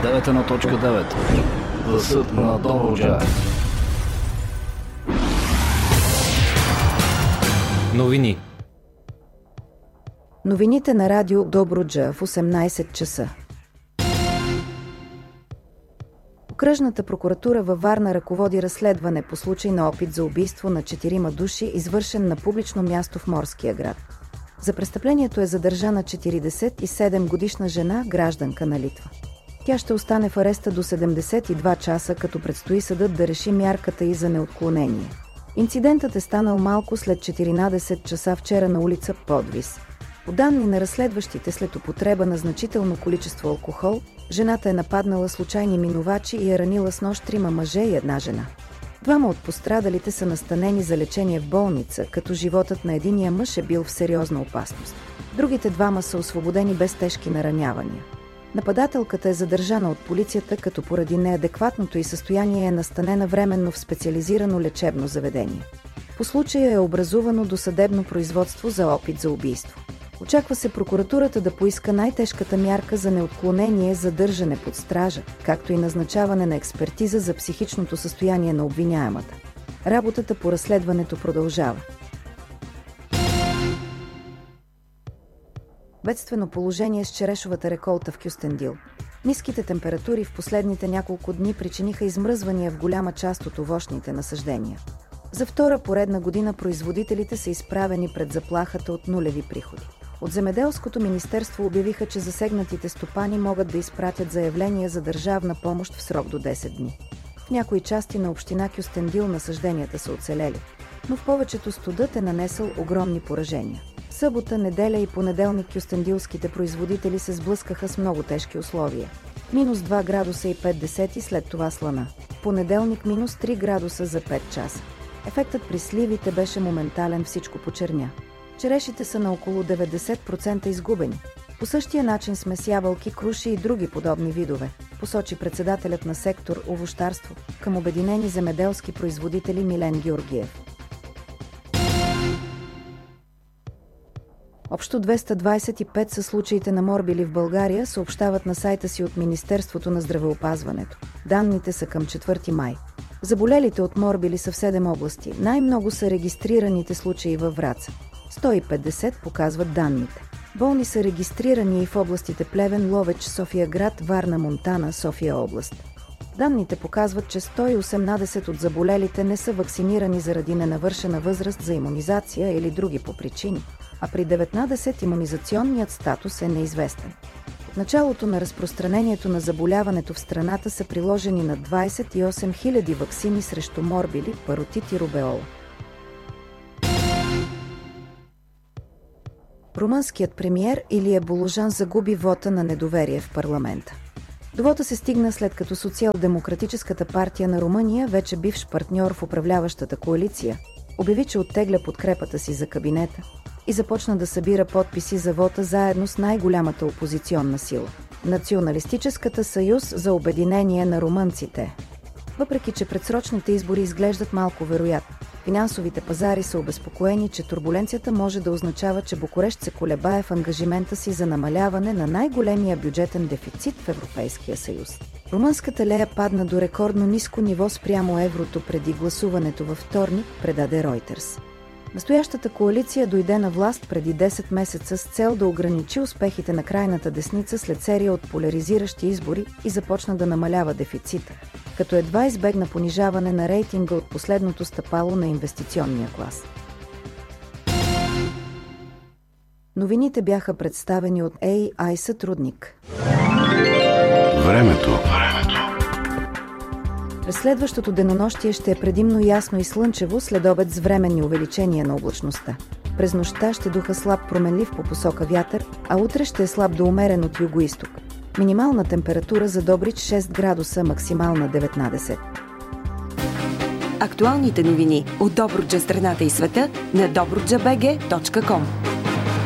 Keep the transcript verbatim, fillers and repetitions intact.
деветдесет и едно точка девет. Гласът на Добруджа. Новини. Новините на радио Добруджа в осемнайсет часа. Окръжната прокуратура във Варна ръководи разследване по случай на опит за убийство на четирима души, извършен на публично място в Морския град. За престъплението е задържана четирийсет и седем годишна жена, гражданка на Литва. Тя ще остане в ареста до седемдесет и два часа, като предстои съдът да реши мярката й за неотклонение. Инцидентът е станал малко след четиринайсет часа вчера на улица Подвис. По данни на разследващите, след употреба на значително количество алкохол, жената е нападнала случайни минувачи и е ранила с нож трима мъже и една жена. Двама от пострадалите са настанени за лечение в болница, като животът на единия мъж е бил в сериозна опасност. Другите двама са освободени без тежки наранявания. Нападателката е задържана от полицията, като поради неадекватното й състояние е настанена временно в специализирано лечебно заведение. По случая е образувано досъдебно производство за опит за убийство. Очаква се прокуратурата да поиска най-тежката мярка за неотклонение, задържане под стража, както и назначаване на експертиза за психичното състояние на обвиняемата. Работата по разследването продължава. Бедствено положение с черешовата реколта в Кюстендил. Ниските температури в последните няколко дни причиниха измръзвания в голяма част от овощните насаждения. За втора поредна година производителите са изправени пред заплахата от нулеви приходи. От Земеделското министерство обявиха, че засегнатите стопани могат да изпратят заявления за държавна помощ в срок до десет дни. В някои части на община Кюстендил насажденията са оцелели, но в повечето студът е нанесъл огромни поражения. В събота, неделя и понеделник кюстендилските производители се сблъскаха с много тежки условия. Минус два градуса и пет десети, след това слана. В понеделник минус три градуса за пет часа. Ефектът при сливите беше моментален, всичко почерня. Черешите са на около деветдесет процента изгубени. По същия начин сме с ябълки, круши и други подобни видове, посочи председателят на сектор овощарство към Обединени земеделски производители Милен Георгиев. Общо двеста двайсет и пет са случаите на морбили в България, съобщават на сайта си от Министерството на здравеопазването. Данните са към четвърти май. Заболелите от морбили са в седем области. Най-много са регистрираните случаи във Враца. сто и петдесет показват данните. Болни са регистрирани и в областите Плевен, Ловеч, София-град, Варна, Монтана, София област. Данните показват, че сто и осемнайсет от заболелите не са вакцинирани заради ненавършена възраст за имунизация или други по причини, а при деветнайсет имунизационният статус е неизвестен. От началото на разпространението на заболяването в страната са приложени над двайсет и осем хиляди ваксини срещу морбили, паротит и рубеола. Румънският премиер Илия Боложан загуби вота на недоверие в парламента. До вота се стигна след като Социал-демократическата партия на Румъния, вече бивш партньор в управляващата коалиция, обяви, че оттегля подкрепата си за кабинета и започна да събира подписи за вота заедно с най-голямата опозиционна сила – Националистическата съюз за обединение на румънците. Въпреки че предсрочните избори изглеждат малко вероятно, финансовите пазари са обезпокоени, че турбуленцията може да означава, че Букурещ се колебае в ангажимента си за намаляване на най-големия бюджетен дефицит в Европейския съюз. Румънската лея падна до рекордно ниско ниво спрямо еврото преди гласуването във вторник, предаде Reuters. Настоящата коалиция дойде на власт преди десет месеца с цел да ограничи успехите на крайната десница след серия от поляризиращи избори и започна да намалява дефицита, като едва избегна понижаване на рейтинга от последното стъпало на инвестиционния клас. Новините бяха представени от Ей Ай сътрудник. Времето. През следващото денонощие ще е предимно ясно и слънчево, след обед с временни увеличения на облачността. През нощта ще духа слаб променлив по посока вятър, а утре ще е слаб до умерен от югоизток. Минимална температура за Добрич шест градуса, максимална деветнайсет. Актуалните новини от Добруджа, страната и света на добруджа точка би джи точка ком.